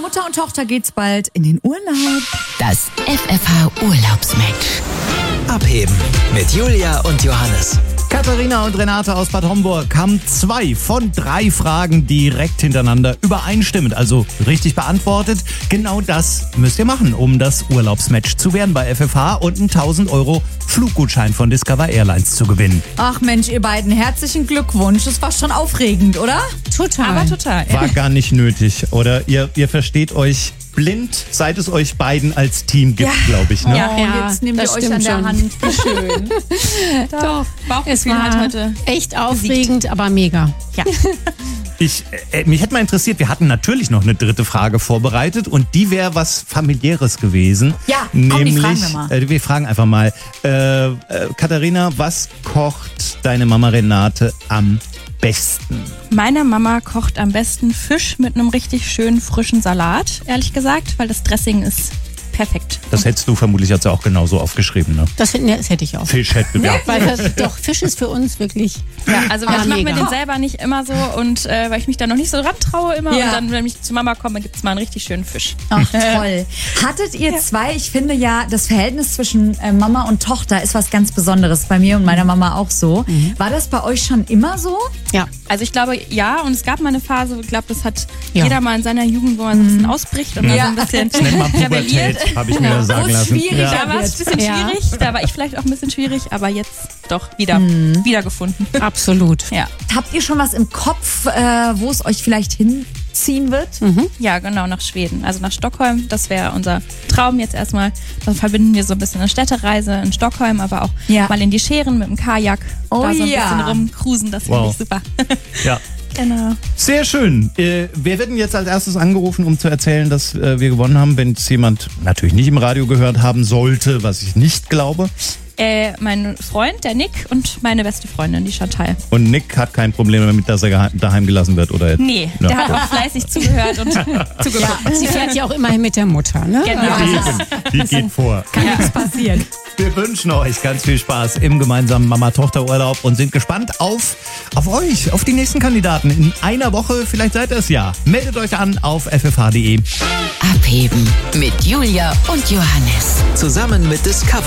Mutter und Tochter geht's bald in den Urlaub. Das FFH-Urlaubsmatch. Abheben mit Julia und Johannes. Katharina und Renate aus Bad Homburg haben 2 von 3 Fragen direkt hintereinander übereinstimmend, also richtig beantwortet. Genau das müsst ihr machen, um das Urlaubsmatch zu werden bei FFH und einen 1.000 € Fluggutschein von Discover Airlines zu gewinnen. Ach Mensch, ihr beiden, herzlichen Glückwunsch. Das war schon aufregend, oder? Total. Aber total. War gar nicht nötig, oder? Ihr versteht euch blind, seit es euch beiden als Team gibt, glaube ich. Ne? Ja, Ja, jetzt nehmt ihr das euch an stimmt der schon. Hand. Wie schön. Doch, es Bauchgefühl war hat heute echt aufregend, aber mega. Ja. Mich hätte mal interessiert, wir hatten natürlich noch eine 3. Frage vorbereitet und die wäre was Familiäres gewesen. Ja, komm, die fragen wir mal. Wir fragen einfach mal. Katharina, was kocht deine Mama Renate am besten? Meine Mama kocht am besten Fisch mit einem richtig schönen frischen Salat, ehrlich gesagt, weil das Dressing ist perfekt. Das hättest du vermutlich jetzt auch genauso aufgeschrieben, ne? Das hätte ich auch. Fisch hätte, ja. Weil Fisch ist für uns wirklich. Ja, also ich mache mir mega. den selber nicht immer so und weil ich mich da noch nicht so dran traue immer Ja. und dann, wenn ich zu Mama komme, gibt es mal einen richtig schönen Fisch. Ach, toll. Hattet ihr 2, ich finde ja, das Verhältnis zwischen Mama und Tochter ist was ganz Besonderes. Bei mir und meiner Mama auch so. War das bei euch schon immer so? Ja. Also ich glaube, ja, und es gab mal eine Phase, ich glaube, das hat Ja. jeder mal in seiner Jugend, wo man so ein bisschen ausbricht und dann so ein bisschen Das nennt man rebelliert. Pubertät, habe ich mir sagen Wo es lassen. schwierig Da war es ein bisschen Ja. schwierig, da war ich vielleicht auch ein bisschen schwierig, aber jetzt doch wiedergefunden. Absolut. Ja. Habt ihr schon was im Kopf, wo es euch vielleicht hinziehen wird? Ja, genau, nach Schweden. Also nach Stockholm, das wäre unser Traum jetzt erstmal. Dann verbinden wir so ein bisschen eine Städtereise in Stockholm, aber auch Ja. mal in die Schären mit dem Kajak. Oh da so ein ja. bisschen rumcruisen, das finde Wow. ich super. Ja. Genau. Sehr schön. Wir werden jetzt als erstes angerufen, um zu erzählen, dass wir gewonnen haben. Wenn es jemand natürlich nicht im Radio gehört haben sollte, was ich nicht glaube. Mein Freund, der Nick, und meine beste Freundin, die Chantal. Und Nick hat kein Problem damit, dass er daheim gelassen wird, oder? Nee, Ja. der hat auch fleißig zugehört und zugeguckt. Sie fährt ja auch immerhin mit der Mutter, ne? Genau. Die geht vor. Kann nichts passieren. Wir wünschen euch ganz viel Spaß im gemeinsamen Mama-Tochter-Urlaub und sind gespannt auf euch, auf die nächsten Kandidaten. In einer Woche, vielleicht seid ihr es ja. Meldet euch an auf ffh.de. Abheben mit Julia und Johannes. Zusammen mit Discover